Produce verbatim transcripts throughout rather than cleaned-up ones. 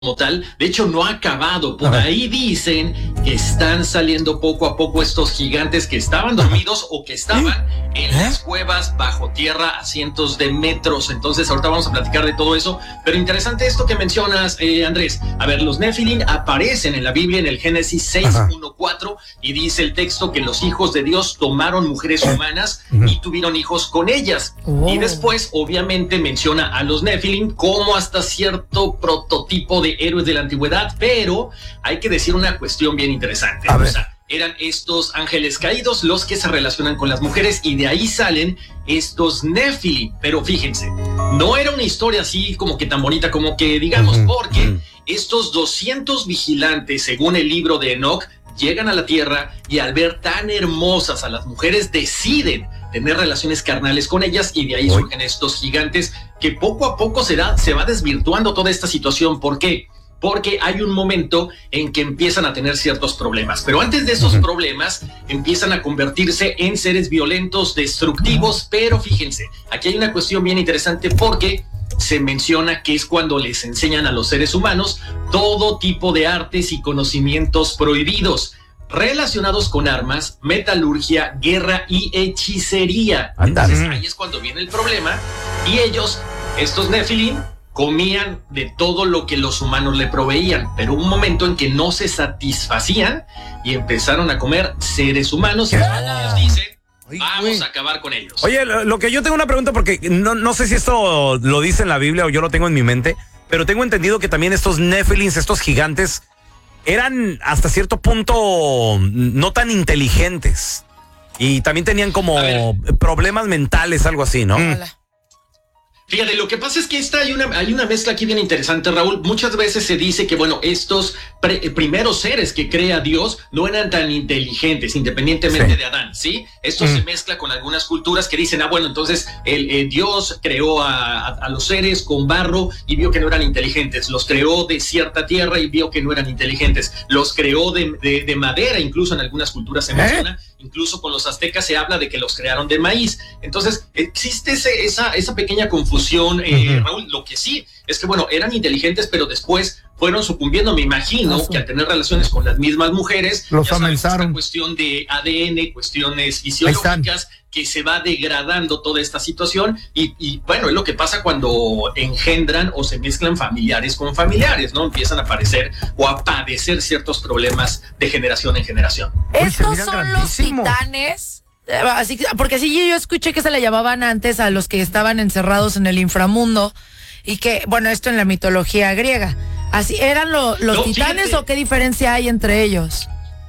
como tal, de hecho no ha acabado. Por ahí dicen que están saliendo poco a poco estos gigantes que estaban dormidos o que estaban en las cuevas bajo tierra a cientos de metros. Entonces ahorita vamos a platicar de todo eso, pero interesante esto que mencionas, eh, Andrés. A ver, los Nefilim aparecen en la Biblia en el Génesis seis uno cuatro y dice el texto que los hijos de Dios tomaron mujeres humanas y tuvieron hijos con ellas. Oh. Y después obviamente menciona a los Nefilim como hasta cierto prototipo de héroes de la antigüedad, pero hay que decir una cuestión bien interesante. O sea, eran estos ángeles caídos los que se relacionan con las mujeres y de ahí salen estos Nefilim. Pero fíjense, no era una historia así como que tan bonita como que digamos, uh-huh. porque uh-huh. estos doscientos vigilantes, según el libro de Enoch, llegan a la tierra y al ver tan hermosas a las mujeres deciden tener relaciones carnales con ellas y de ahí surgen estos gigantes que poco a poco se, da, se va desvirtuando toda esta situación. ¿Por qué? Porque hay un momento en que empiezan a tener ciertos problemas, pero antes de esos uh-huh. problemas empiezan a convertirse en seres violentos, destructivos, pero fíjense, aquí hay una cuestión bien interesante porque se menciona que es cuando les enseñan a los seres humanos todo tipo de artes y conocimientos prohibidos relacionados con armas, metalurgia, guerra y hechicería. Entonces ahí es cuando viene el problema y ellos, estos Nefilim, comían de todo lo que los humanos le proveían, pero hubo un momento en que no se satisfacían y empezaron a comer seres humanos y Dios dice, vamos a acabar con ellos. Oye, lo, lo que yo tengo una pregunta porque no, no sé si esto lo dice en la Biblia o yo lo tengo en mi mente, pero tengo entendido que también estos Nefilins, estos gigantes, eran hasta cierto punto no tan inteligentes y también tenían como problemas mentales, algo así, ¿no? Mm. Fíjate, lo que pasa es que esta hay una, hay una mezcla aquí bien interesante, Raúl. Muchas veces se dice que, bueno, estos pre, primeros seres que crea Dios no eran tan inteligentes, independientemente sí. de Adán, ¿sí? Esto mm. se mezcla con algunas culturas que dicen, ah, bueno, entonces el, el Dios creó a, a, a los seres con barro y vio que no eran inteligentes. Los creó de cierta tierra y vio que no eran inteligentes. Los creó de, de, de madera, incluso en algunas culturas se menciona. ¿Eh? Incluso con los aztecas se habla de que los crearon de maíz. Entonces, existe ese, esa, esa pequeña confusión, eh, uh-huh. Raúl. Lo que sí es que, bueno, eran inteligentes, pero después fueron sucumbiendo, me imagino, uh-huh. que al tener relaciones con las mismas mujeres, los amenazaron. Cuestión de A D N, cuestiones fisiológicas, que se va degradando toda esta situación y, y bueno, es lo que pasa cuando engendran o se mezclan familiares con familiares, ¿no? Empiezan a aparecer o a padecer ciertos problemas de generación en generación. Estos son los titanes, así, porque así yo escuché que se le llamaban antes a los que estaban encerrados en el inframundo y que, bueno, esto en la mitología griega. ¿Así eran lo, los no, titanes fíjate. O qué diferencia hay entre ellos?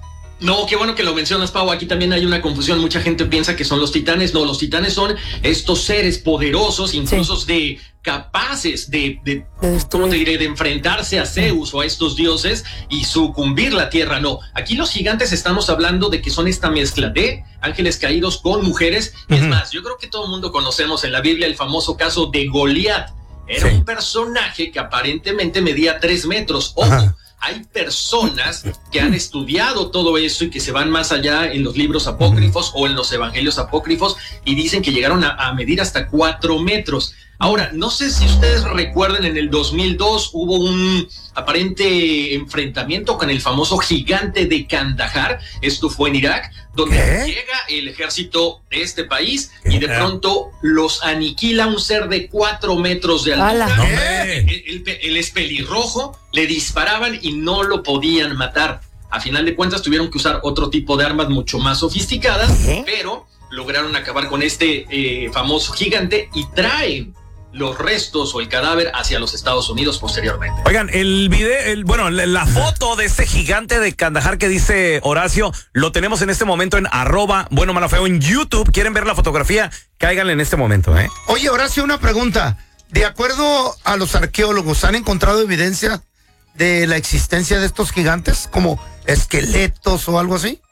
No, qué bueno que lo mencionas, Pau. Aquí también hay una confusión. Mucha gente piensa que son los titanes. No, los titanes son estos seres poderosos, incluso sí. de capaces de, de, ¿cómo te diré? De enfrentarse a Zeus o a estos dioses y sucumbir la tierra. No, aquí los gigantes estamos hablando de que son esta mezcla de ángeles caídos con mujeres. Uh-huh. Es más, yo creo que todo el mundo conocemos en la Biblia el famoso caso de Goliat. Era sí. un personaje que aparentemente medía tres metros. Ojo. Uh-huh. Hay personas que han estudiado todo eso y que se van más allá en los libros apócrifos o en los evangelios apócrifos y dicen que llegaron a, a medir hasta cuatro metros. Ahora, no sé si ustedes recuerden, en el dos mil dos hubo un aparente enfrentamiento con el famoso gigante de Kandahar. Esto fue en Irak, donde ¿Qué? llega el ejército de este país y de pronto los aniquila un ser de cuatro metros de altura. No, el, el, el espelirrojo, le disparaban y no lo podían matar. A final de cuentas tuvieron que usar otro tipo de armas mucho más sofisticadas, ¿Eh? pero lograron acabar con este eh, famoso gigante y traen los restos o el cadáver hacia los Estados Unidos posteriormente. Oigan, el video, el, bueno, la, la foto de este gigante de Kandahar que dice Horacio, lo tenemos en este momento en arroba bueno mala feo en YouTube. ¿Quieren ver la fotografía? Cáiganle en este momento, ¿eh? Oye, Horacio, una pregunta. De acuerdo a los arqueólogos, ¿han encontrado evidencia de la existencia de estos gigantes? ¿Como esqueletos o algo así?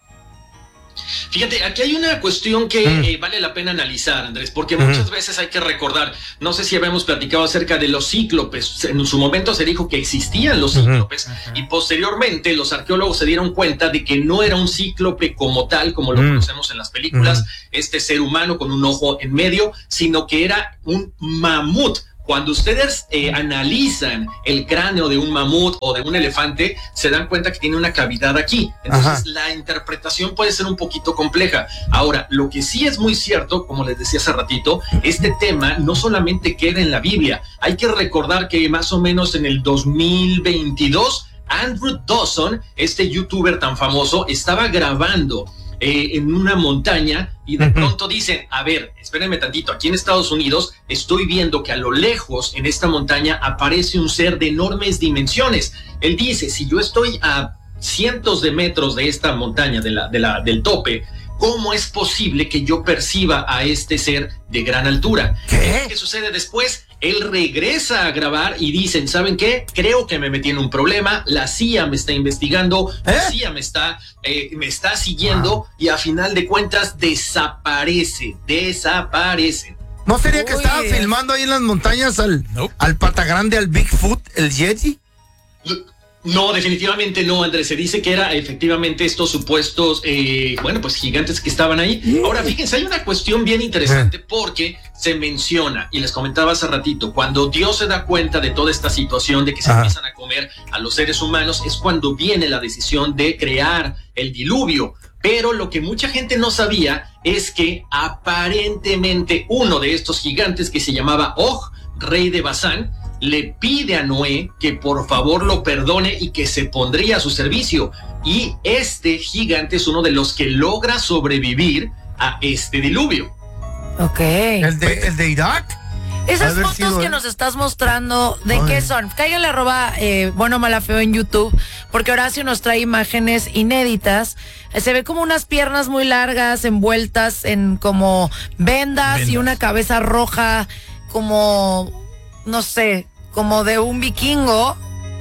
Fíjate, aquí hay una cuestión que mm. eh, vale la pena analizar, Andrés, porque mm. muchas veces hay que recordar, no sé si habíamos platicado acerca de los cíclopes, en su momento se dijo que existían los cíclopes mm. y posteriormente los arqueólogos se dieron cuenta de que no era un cíclope como tal, como lo mm. conocemos en las películas, mm. este ser humano con un ojo en medio, sino que era un mamut. Cuando ustedes eh, analizan el cráneo de un mamut o de un elefante, se dan cuenta que tiene una cavidad aquí. Entonces, Ajá. la interpretación puede ser un poquito compleja. Ahora, lo que sí es muy cierto, como les decía hace ratito, este tema no solamente queda en la Biblia. Hay que recordar que más o menos en el dos mil veintidós, Andrew Dawson, este youtuber tan famoso, estaba grabando Eh, en una montaña y de pronto dicen, a ver, espérenme tantito, aquí en Estados Unidos estoy viendo que a lo lejos en esta montaña aparece un ser de enormes dimensiones. Él dice, si yo estoy a cientos de metros de esta montaña, de la, de la, del tope, ¿cómo es posible que yo perciba a este ser de gran altura? ¿Qué? ¿Qué sucede después? Él regresa a grabar y dicen, ¿saben qué? Creo que me metí en un problema, la C I A me está investigando, ¿Eh? la C I A me está, eh, me está siguiendo ah. y a final de cuentas desaparece, desaparece. ¿No sería que Uy, estaba eh. filmando ahí en las montañas al, nope. al pata grande, al Bigfoot, el Yeti? No, definitivamente no, Andrés. Se dice que era efectivamente estos supuestos, eh, bueno, pues gigantes que estaban ahí. Ahora, fíjense, hay una cuestión bien interesante porque se menciona, y les comentaba hace ratito, cuando Dios se da cuenta de toda esta situación de que se Ajá. empiezan a comer a los seres humanos, es cuando viene la decisión de crear el diluvio. Pero lo que mucha gente no sabía es que aparentemente uno de estos gigantes que se llamaba Og, rey de Basán, le pide a Noé que por favor lo perdone y que se pondría a su servicio. Y este gigante es uno de los que logra sobrevivir a este diluvio. Ok. ¿El de, el de Irak? Esas fotos sido, que ¿eh? nos estás mostrando, ¿de Ay. qué son? Cáiganle arroba eh, bueno, mala, feo en YouTube, porque Horacio nos trae imágenes inéditas. Eh, se ve como unas piernas muy largas, envueltas en como vendas, vendas. y una cabeza roja, como, no sé, como de un vikingo.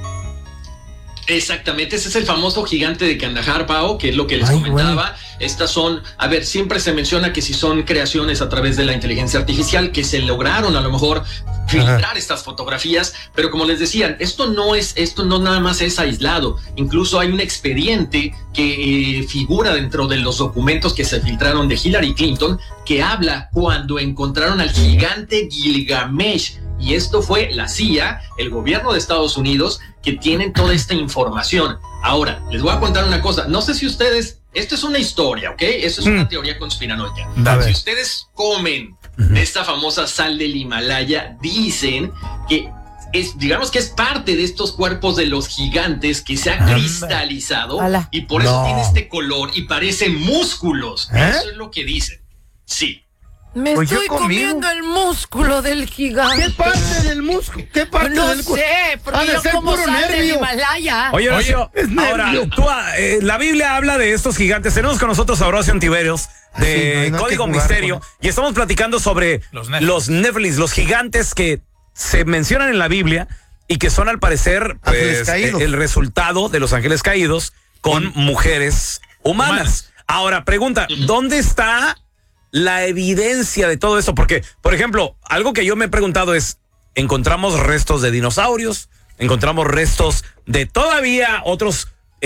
Exactamente, ese es el famoso gigante de Kandahar, Pao, que es lo que les Ay, comentaba. Bueno. Estas son, a ver, siempre se menciona que si son creaciones a través de la inteligencia artificial, que se lograron a lo mejor filtrar Ajá. estas fotografías, pero como les decían, esto no es, esto no nada más es aislado. Incluso hay un expediente que eh, figura dentro de los documentos que se filtraron de Hillary Clinton, que habla cuando encontraron al gigante Gilgamesh. Y esto fue la C I A, el gobierno de Estados Unidos, que tienen toda esta información. Ahora, les voy a contar una cosa. No sé si ustedes, esto es una historia, ¿ok? Esto es una mm. teoría conspiranoica. Si ustedes comen de esta famosa sal del Himalaya, dicen que es, digamos que es parte de estos cuerpos de los gigantes que se ha cristalizado Hola. y por eso no. tiene este color y parece músculos. ¿Eh? Eso es lo que dicen. Sí. Me pues estoy comiendo el músculo del gigante. ¿Qué parte del músculo? ¿Qué parte no del sé, porque yo como sal del Himalaya. Oye, Horacio, ahora, tú, eh, la Biblia habla de estos gigantes. Tenemos con nosotros a Horacio Antiverios de sí, no, no Código Misterio y estamos platicando sobre los Nephilims. los Nephilims, los gigantes que se mencionan en la Biblia y que son al parecer pues, el resultado de los ángeles caídos con mujeres humanas. humanas. Ahora, pregunta, ¿dónde está la evidencia de todo eso? Porque, por ejemplo, algo que yo me he preguntado es, encontramos restos de dinosaurios, encontramos restos de todavía otros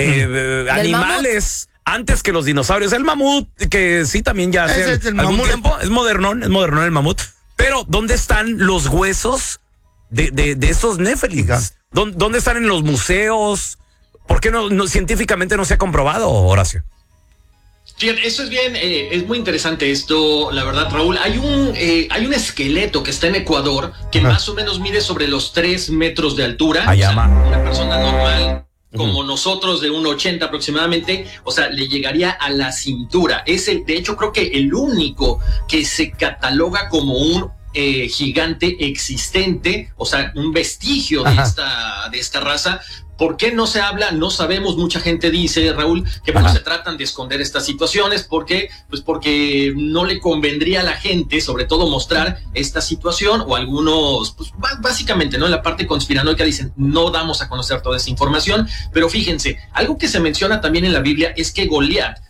eh, animales antes que los dinosaurios. El mamut, que sí también ya hace es algún mamut. tiempo, es modernón, es modernón el mamut. Pero, ¿dónde están los huesos de, de, de esos Nephilims? ¿Dónde, ¿Dónde están en los museos? ¿Por qué no, no científicamente no se ha comprobado, Horacio? Fíjate, eso es bien, eh, es muy interesante esto, la verdad, Raúl. Hay un, eh, hay un esqueleto que está en Ecuador que ah. más o menos mide sobre los tres metros de altura. O sea, una persona normal como uh-huh. nosotros de un ochenta aproximadamente, o sea, le llegaría a la cintura. Es el, de hecho, creo que el único que se cataloga como un eh, gigante existente, o sea, un vestigio de esta, de esta raza. ¿Por qué no se habla? No sabemos. Mucha gente dice, Raúl, que bueno, se tratan de esconder estas situaciones. ¿Por qué? Pues porque no le convendría a la gente, sobre todo, mostrar esta situación, o algunos, pues básicamente, ¿no? En la parte conspiranoica dicen, no damos a conocer toda esa información. Pero fíjense, algo que se menciona también en la Biblia es que Goliat,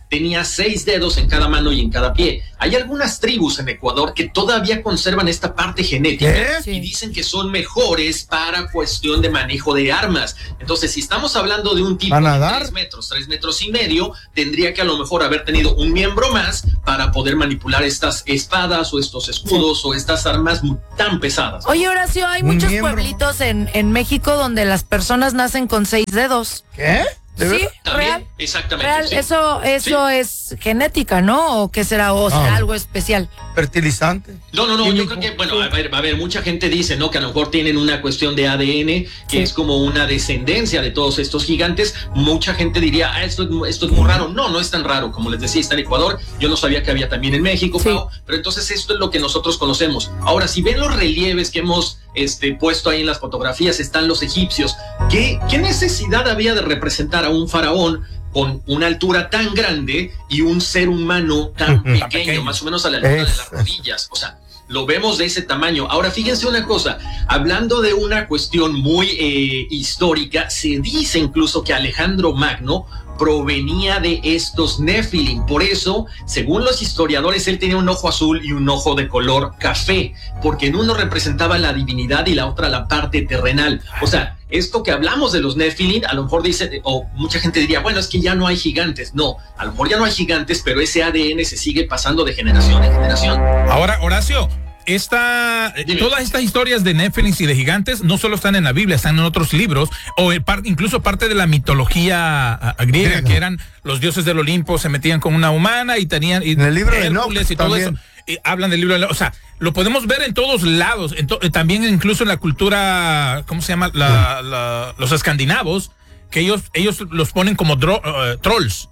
tenía seis dedos en cada mano y en cada pie. Hay algunas tribus en Ecuador que todavía conservan esta parte genética ¿Qué? y dicen que son mejores para cuestión de manejo de armas. Entonces, si estamos hablando de un tipo de tres metros, tres metros y medio, tendría que a lo mejor haber tenido un miembro más para poder manipular estas espadas o estos escudos sí. o estas armas tan pesadas. Oye, Horacio, hay muchos pueblitos en, en México donde las personas nacen con seis dedos. ¿Qué? Sí, También, real. Exactamente. Real, sí. Eso, eso sí. es genética, ¿no? ¿O qué será? ¿O será ah, algo especial? Fertilizante. No, no, no, yo creo que, bueno, a ver, a ver, mucha gente dice, ¿no? Que a lo mejor tienen una cuestión de A D N, que sí. es como una descendencia de todos estos gigantes. Mucha gente diría, ah, esto, esto es muy raro. No, no es tan raro. Como les decía, está en Ecuador. Yo no sabía que había también en México, sí. Pau, pero entonces esto es lo que nosotros conocemos. Ahora, si ven los relieves que hemos este, puesto ahí en las fotografías, están los egipcios. ¿Qué, qué necesidad había de representar a un faraón con una altura tan grande y un ser humano tan pequeño, pequeño, más o menos a la altura es, de las rodillas? O sea, lo vemos de ese tamaño. Ahora, fíjense una cosa, hablando de una cuestión muy eh, histórica, se dice incluso que Alejandro Magno provenía de estos Nefilim. Por eso, según los historiadores, él tenía un ojo azul y un ojo de color café, porque en uno representaba la divinidad y la otra la parte terrenal. O sea, esto que hablamos de los Nefilim, a lo mejor dice, o mucha gente diría, bueno, es que ya no hay gigantes. No, a lo mejor ya no hay gigantes, pero ese A D N se sigue pasando de generación en generación. Ahora, Horacio, Esta, todas estas historias de Nefilim y de gigantes no solo están en la Biblia, están en otros libros, o incluso parte de la mitología a, a griega, que eran los dioses del Olimpo, se metían con una humana y tenían y en el libro de Enoch y todo también. Eso. Y hablan del libro de, o sea, lo podemos ver en todos lados, en to, también incluso en la cultura, ¿cómo se llama? La, la, los escandinavos, que ellos ellos los ponen como dro, uh, trolls.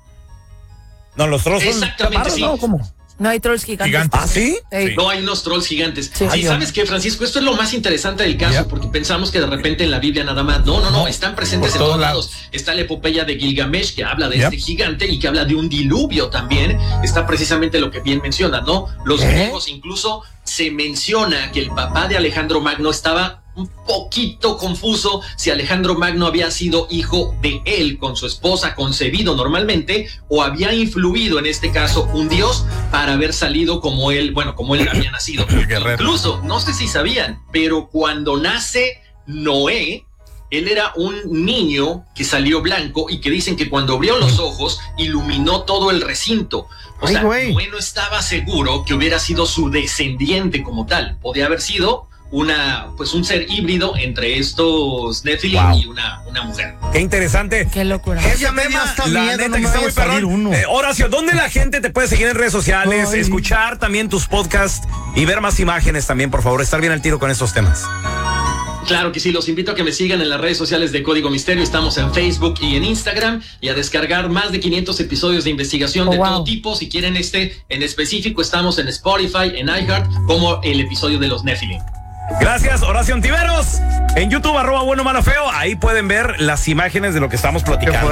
No, los trolls son exactamente, sí. ¿no? ¿Cómo? No hay trolls gigantes. ¿Gigantes? ¿Ah, sí? sí? No hay unos trolls gigantes. Sí, sí ¿sabes qué, Francisco? Esto es lo más interesante del caso, yep. porque pensamos que de repente en la Biblia nada más. No, no, no, están presentes en todos lados. lados. Está la epopeya de Gilgamesh, que habla de yep. este gigante y que habla de un diluvio también. Está precisamente lo que bien menciona, ¿no? Los ¿Eh? griegos incluso se menciona que el papá de Alejandro Magno estaba un poquito confuso si Alejandro Magno había sido hijo de él con su esposa, concebido normalmente, o había influido en este caso un dios para haber salido como él, bueno, como él había nacido. Incluso, no sé si sabían, pero cuando nace Noé, él era un niño que salió blanco y que dicen que cuando abrió los ojos iluminó todo el recinto. O sea, Noé no estaba seguro que hubiera sido su descendiente como tal. Podía haber sido una, pues un ser híbrido entre estos Nefilim wow. y una, una mujer. Qué interesante. Qué locura. Ese tema, la miedo, neta no que está muy perrón. Eh, Horacio, ¿dónde la gente te puede seguir en redes sociales, Ay. escuchar también tus podcasts y ver más imágenes también, por favor, estar bien al tiro con estos temas? Claro que sí, los invito a que me sigan en las redes sociales de Código Misterio. Estamos en Facebook y en Instagram, y a descargar más de quinientos episodios de investigación oh, de wow. todo tipo. Si quieren este en específico, estamos en Spotify, en iHeart, como el episodio de los Nefilim. Gracias, Horacio Ontiveros. En YouTube, arroba bueno, malo, feo. Ahí pueden ver las imágenes de lo que estamos platicando.